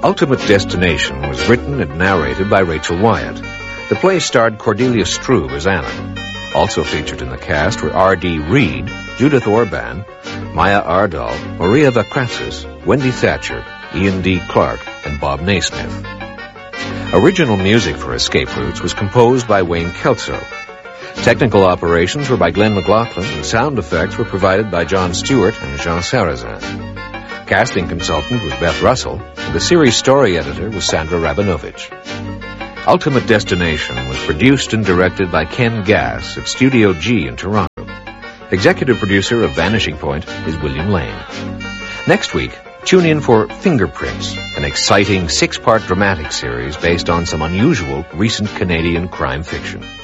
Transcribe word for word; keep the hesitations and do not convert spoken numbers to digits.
Ultimate Destination was written and narrated by Rachel Wyatt. The play starred Cordelia Struve as Anna. Also featured in the cast were R D Reed, Judith Orban, Maya Ardal, Maria Vakratsis, Wendy Thatcher, Ian D. Clark, and Bob Naismith. Original music for Escape Routes was composed by Wayne Kelso. Technical operations were by Glenn McLaughlin, and sound effects were provided by John Stewart and Jean Sarrazin. Casting consultant was Beth Russell, and the series story editor was Sandra Rabinovich. Ultimate Destination was produced and directed by Ken Gass at Studio G in Toronto. Executive producer of Vanishing Point is William Lane. Next week, tune in for Fingerprints, an exciting six-part dramatic series based on some unusual recent Canadian crime fiction.